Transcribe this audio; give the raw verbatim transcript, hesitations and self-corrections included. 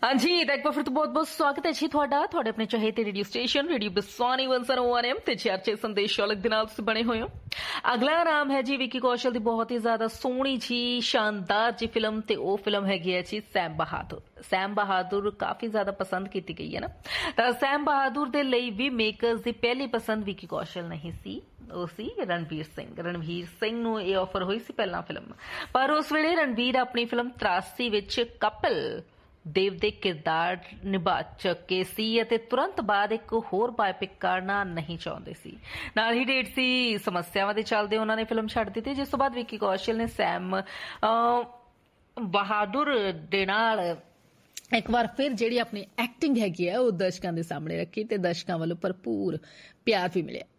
हाँ जी, तो एक बार फिर तो बहुत बहुत स्वागत है जी ਤੁਹਾਡਾ ਤੁਹਾਡੇ ਆਪਣੇ ਚਹੇਤੇ radio station radio ਬਸਵਾਨੀ one oh one M ਤੇ ਚਰਚੇ ਸੰਦੇਸ਼ ਵਾਲਕ ਦੇ ਨਾਲ ਤੁਸੀਂ ਬਣੇ ਹੋਏ ਹੋ। ਅਗਲਾ ਨਾਮ ਹੈ ਜੀ ਵਿੱਕੀ ਕੌਸ਼ਲ ਦੀ ਬਹੁਤ ਹੀ ਜ਼ਿਆਦਾ ਸੋਹਣੀ ਜੀ ਸ਼ਾਨਦਾਰ ਜੀ ਫਿਲਮ ਤੇ ਉਹ ਫਿਲਮ ਹੈਗੀ ਹੈ ਜੀ ਸੈਮ ਬਹਾਦੁਰ। ਸੈਮ ਬਹਾਦੁਰ ਕਾਫੀ ਜ਼ਿਆਦਾ ਪਸੰਦ ਕੀਤੀ ਗਈ ਹੈ ਨਾ, ਤਾਂ ਸੈਮ ਬਹਾਦੁਰ ਦੇ ਲਈ ਵੀ ਮੇਕਰਸ ਦੀ ਪਹਿਲੀ ਪਸੰਦ ਵਿੱਕੀ ਕੌਸ਼ਲ ਨਹੀਂ ਸੀ, ਉਹ ਸੀ ਰਣਵੀਰ ਸਿੰਘ। ਰਣਵੀਰ ਸਿੰਘ ਨੂੰ ਇਹ ਆਫਰ ਹੋਈ ਸੀ ਪਹਿਲਾਂ ਫਿਲਮ, ਪਰ ਉਸ ਵੇਲੇ ਰਣਵੀਰ ਆਪਣੀ ਫਿਲਮ ਤਰਾਸੀ ਵਿੱਚ ਕਪਲ ਦੇਵ ਦੇ ਕਿਰਦਾਰ ਨਿਭਾ ਚੁੱਕੇ ਸੀ ਅਤੇ ਤੁਰੰਤ ਬਾਅਦ ਇੱਕ ਹੋਰ ਬਾਇਓਪਿਕ ਕਰਨਾ ਨਹੀਂ ਚਾਹੁੰਦੇ ਸੀ। ਨਾਲ ਹੀ ਡੇਟ ਸੀ ਸਮੱਸਿਆਵਾਂ ਦੇ ਚੱਲਦੇ ਉਹਨਾਂ ਨੇ ਫਿਲਮ ਛੱਡ ਦਿੱਤੀ, ਜਿਸ ਤੋਂ ਬਾਅਦ ਵਿੱਕੀ ਕੌਸ਼ਲ ਨੇ ਸੈਮ ਬਹਾਦੁਰ ਦੇ ਨਾਲ ਇੱਕ ਵਾਰ ਫਿਰ ਜਿਹੜੀ ਆਪਣੀ ਐਕਟਿੰਗ ਹੈਗੀ ਹੈ ਉਹ ਦਰਸ਼ਕਾਂ ਦੇ ਸਾਹਮਣੇ ਰੱਖੀ ਤੇ ਦਰਸ਼ਕਾਂ ਵੱਲੋਂ ਭਰਪੂਰ ਪਿਆਰ ਵੀ ਮਿਲਿਆ।